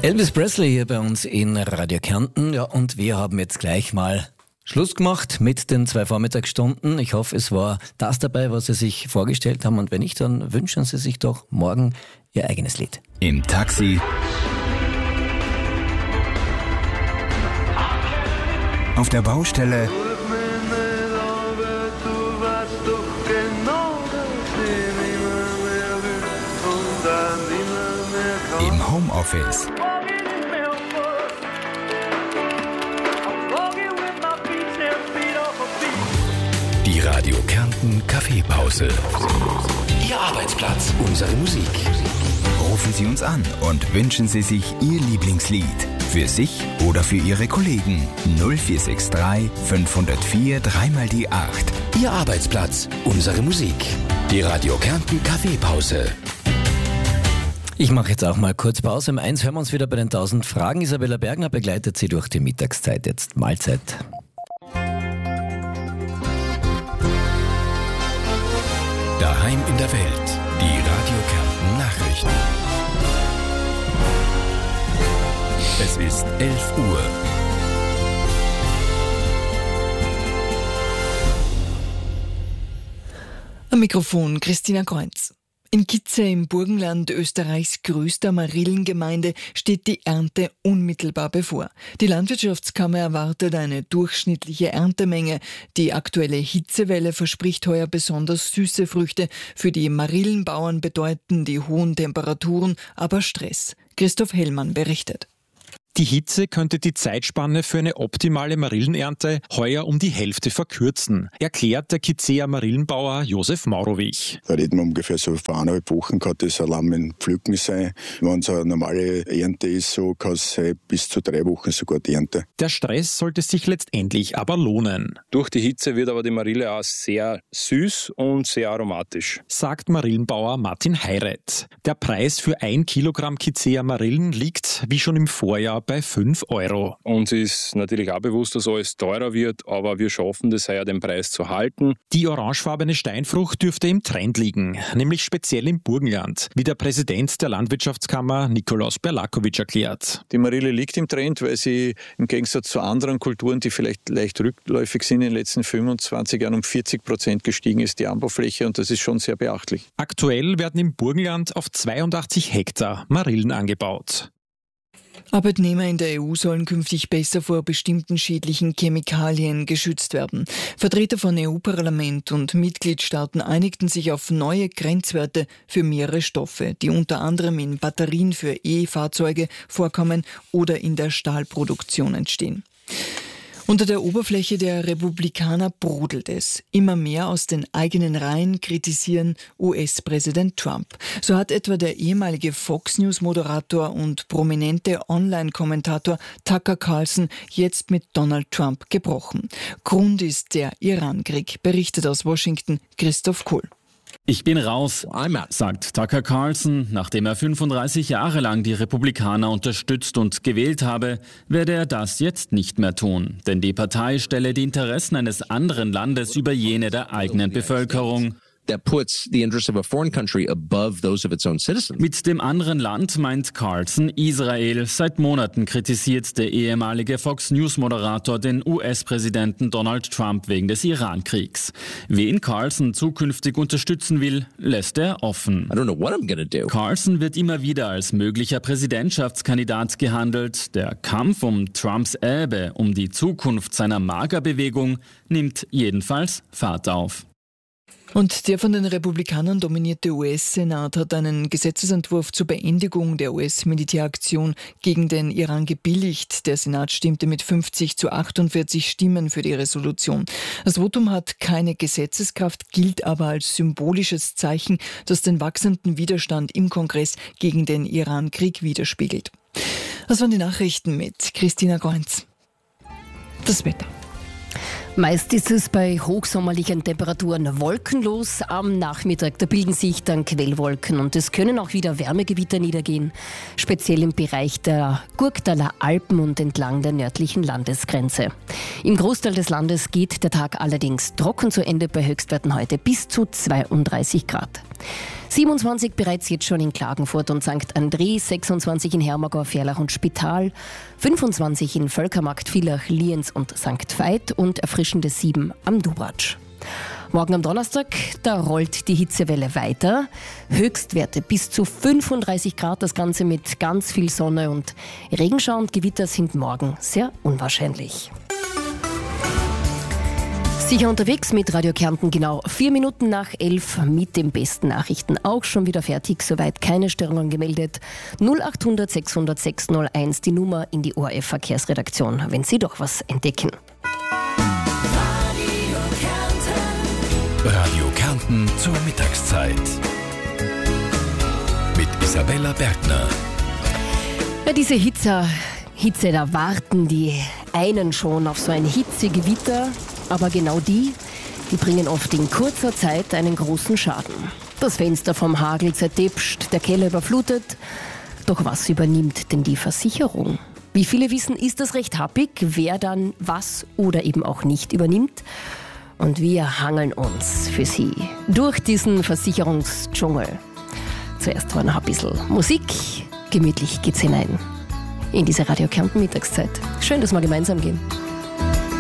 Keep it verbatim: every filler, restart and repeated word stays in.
Elvis Presley hier bei uns in Radio Kärnten. Ja, und wir haben jetzt gleich mal Schluss gemacht mit den zwei Vormittagsstunden. Ich hoffe, es war das dabei, was Sie sich vorgestellt haben. Und wenn nicht, dann wünschen Sie sich doch morgen Ihr eigenes Lied. Im Taxi, auf der Baustelle, im Homeoffice. Die Radio Kärnten Kaffeepause. Ihr Arbeitsplatz, unsere Musik. Rufen Sie uns an und wünschen Sie sich Ihr Lieblingslied. Für sich oder für Ihre Kollegen. null vier sechs drei fünf null vier drei mal die acht. Ihr Arbeitsplatz, unsere Musik. Die Radio Kärnten Kaffeepause. Ich mache jetzt auch mal kurz Pause. Um eins hören wir uns wieder bei den tausend Fragen. Isabella Bergner begleitet Sie durch die Mittagszeit. Jetzt Mahlzeit. Daheim in der Welt. Die Radio Kärnten Nachrichten. Es ist elf Uhr. Am Mikrofon Christina Kreuz. In Kitze im Burgenland, Österreichs größter Marillengemeinde, steht die Ernte unmittelbar bevor. Die Landwirtschaftskammer erwartet eine durchschnittliche Erntemenge. Die aktuelle Hitzewelle verspricht heuer besonders süße Früchte. Für die Marillenbauern bedeuten die hohen Temperaturen aber Stress. Christoph Hellmann berichtet. Die Hitze könnte die Zeitspanne für eine optimale Marillenernte heuer um die Hälfte verkürzen, erklärt der Kitzeer Marillenbauer Josef Maurowich. Da reden wir ungefähr so vor eineinhalb Wochen kann das Alarm in Pflücken sein. Wenn es eine normale Ernte ist, so kann es sein, bis zu drei Wochen sogar die Ernte. Der Stress sollte sich letztendlich aber lohnen. Durch die Hitze wird aber die Marille auch sehr süß und sehr aromatisch, sagt Marillenbauer Martin Heiret. Der Preis für ein Kilogramm Kitzeer Marillen liegt, wie schon im Vorjahr, bei fünf Euro. Uns ist natürlich auch bewusst, dass alles teurer wird, aber wir schaffen das heuer, den Preis zu halten. Die orangefarbene Steinfrucht dürfte im Trend liegen, nämlich speziell im Burgenland, wie der Präsident der Landwirtschaftskammer Nikolaus Berlakovic erklärt. Die Marille liegt im Trend, weil sie im Gegensatz zu anderen Kulturen, die vielleicht leicht rückläufig sind, in den letzten fünfundzwanzig Jahren um vierzig Prozent gestiegen ist, die Anbaufläche, und das ist schon sehr beachtlich. Aktuell werden im Burgenland auf zweiundachtzig Hektar Marillen angebaut. Arbeitnehmer in der E U sollen künftig besser vor bestimmten schädlichen Chemikalien geschützt werden. Vertreter von E U-Parlament und Mitgliedstaaten einigten sich auf neue Grenzwerte für mehrere Stoffe, die unter anderem in Batterien für E-Fahrzeuge vorkommen oder in der Stahlproduktion entstehen. Unter der Oberfläche der Republikaner brodelt es. Immer mehr aus den eigenen Reihen kritisieren U S-Präsident Trump. So hat etwa der ehemalige Fox-News-Moderator und prominente Online-Kommentator Tucker Carlson jetzt mit Donald Trump gebrochen. Grund ist der Iran-Krieg, berichtet aus Washington Christoph Kohl. Ich bin raus, sagt Tucker Carlson. Nachdem er fünfunddreißig Jahre lang die Republikaner unterstützt und gewählt habe, werde er das jetzt nicht mehr tun. Denn die Partei stelle die Interessen eines anderen Landes über jene der eigenen Bevölkerung. That puts the interests of a foreign country above those of its own citizens. Mit dem anderen Land meint Carlson Israel. Seit Monaten kritisiert der ehemalige Fox-News-Moderator den U S-Präsidenten Donald Trump wegen des Iran-Kriegs. Wen Carlson zukünftig unterstützen will, lässt er offen. I don't know what I'm gonna do. Carlson wird immer wieder als möglicher Präsidentschaftskandidat gehandelt. Der Kampf um Trumps Erbe, um die Zukunft seiner MAGA-Bewegung, nimmt jedenfalls Fahrt auf. Und der von den Republikanern dominierte U S-Senat hat einen Gesetzesentwurf zur Beendigung der U S-Militäraktion gegen den Iran gebilligt. Der Senat stimmte mit fünfzig zu achtundvierzig Stimmen für die Resolution. Das Votum hat keine Gesetzeskraft, gilt aber als symbolisches Zeichen, das den wachsenden Widerstand im Kongress gegen den Iran-Krieg widerspiegelt. Das waren die Nachrichten mit Christina Kreuz. Das Wetter. Meist ist es bei hochsommerlichen Temperaturen wolkenlos. Am Nachmittag, da bilden sich dann Quellwolken und es können auch wieder Wärmegewitter niedergehen. Speziell im Bereich der Gurktaler Alpen und entlang der nördlichen Landesgrenze. Im Großteil des Landes geht der Tag allerdings trocken zu Ende, bei Höchstwerten heute bis zu zweiunddreißig Grad. siebenundzwanzig bereits jetzt schon in Klagenfurt und Sankt André, sechsundzwanzig in Hermagor, Ferlach und Spital, fünfundzwanzig in Völkermarkt, Villach, Lienz und Sankt Veit und erfrischende sieben am Dubratsch. Morgen am Donnerstag, da rollt die Hitzewelle weiter. Höchstwerte bis zu fünfunddreißig Grad, das Ganze mit ganz viel Sonne und Regenschauer und Gewitter sind morgen sehr unwahrscheinlich. Sicher unterwegs mit Radio Kärnten, genau vier Minuten nach elf mit den besten Nachrichten. Auch schon wieder fertig, soweit keine Störungen gemeldet. null acht hundert sechshundert sechshunderteins, die Nummer in die O R F-Verkehrsredaktion, wenn Sie doch was entdecken. Radio Kärnten zur Mittagszeit. Mit Isabella Bergner. Ja, diese Hitze, Hitze, da warten die einen schon auf so ein Hitzegewitter. Aber genau die, die bringen oft in kurzer Zeit einen großen Schaden. Das Fenster vom Hagel zertipscht, der Keller überflutet. Doch was übernimmt denn die Versicherung? Wie viele wissen, ist das recht happig, wer dann was oder eben auch nicht übernimmt. Und wir hangeln uns für Sie durch diesen Versicherungsdschungel. Zuerst war noch ein bisschen Musik, gemütlich geht's hinein in diese Radio Kärnten Mittagszeit. Schön, dass wir gemeinsam gehen.